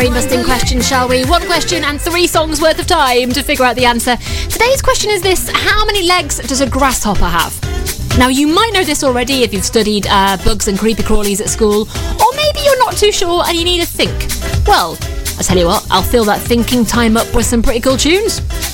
Brain-busting question, shall we? One question and 3 songs worth of time to figure out the answer. Today's question is this: how many legs does a grasshopper have? Now, you might know this already if you've studied bugs and creepy crawlies at school, or maybe you're not too sure and you need to think. Well, I tell you what, I'll fill that thinking time up with some pretty cool tunes.